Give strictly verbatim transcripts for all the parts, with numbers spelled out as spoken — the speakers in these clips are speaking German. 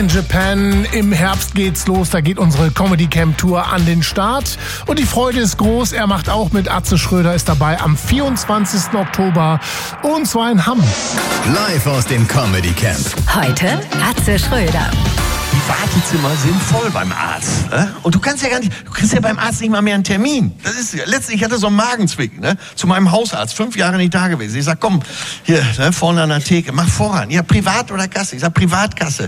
In Japan, im Herbst geht's los, da geht unsere Comedy Camp Tour an den Start und die Freude ist groß, er macht auch mit. Atze Schröder ist dabei am vierundzwanzigsten Oktober und zwar in Hamm. Live aus dem Comedy Camp. Heute Atze Schröder. Die Wartezimmer sind voll beim Arzt. Ne? Und du kannst ja gar nicht, du kriegst ja beim Arzt nicht mal mehr einen Termin. Das ist, letztlich, ich hatte so einen Magenzwick, ne? Zu meinem Hausarzt, fünf Jahre nicht da gewesen. Ich sag, komm, hier, ne, vorne an der Theke, mach voran. Ja, Privat oder Kasse? Ich sag, Privatkasse.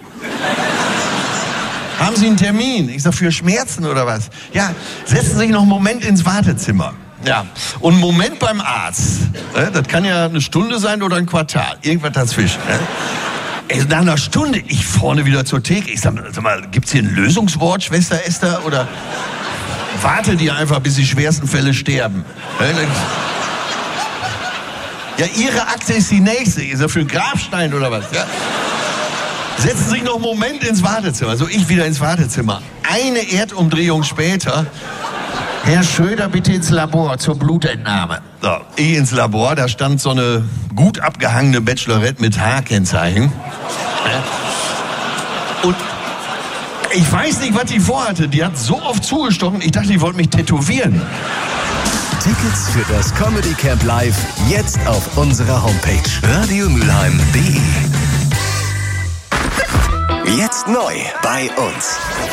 Haben Sie einen Termin? Ich sag, für Schmerzen oder was? Ja, setzen Sie sich noch einen Moment ins Wartezimmer. Ja, und einen Moment beim Arzt. Ne? Das kann ja eine Stunde sein oder ein Quartal. Irgendwas dazwischen. Ne? Ey, nach einer Stunde, ich vorne wieder zur Theke. Ich sag, sag mal, gibt's hier ein Lösungswort, Schwester Esther? Oder wartet ihr einfach, bis die schwersten Fälle sterben? Ja, Ihre Akte ist die nächste. Ist ja für einen Grabstein oder was? Ja? Setzen Sie sich noch einen Moment ins Wartezimmer. Also ich wieder ins Wartezimmer. Eine Erdumdrehung später. Herr Schröder, bitte ins Labor zur Blutentnahme. So, ich ins Labor, da stand so eine gut abgehangene Bachelorette mit H-Kennzeichen. Und ich weiß nicht, was die vorhatte. Die hat so oft zugestochen, ich dachte, die wollte mich tätowieren. Tickets für das Comedy Camp Live jetzt auf unserer Homepage radiomülheim punkt de. Jetzt neu bei uns.